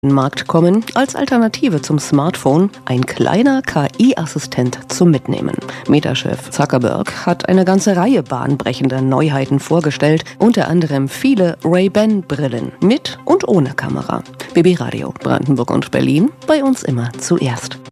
Markt kommen, als Alternative zum Smartphone ein kleiner KI-Assistent zum Mitnehmen. Meta-Chef Zuckerberg hat eine ganze Reihe bahnbrechender Neuheiten vorgestellt, unter anderem viele Ray-Ban-Brillen mit und ohne Kamera. BB Radio Brandenburg und Berlin, bei uns immer zuerst.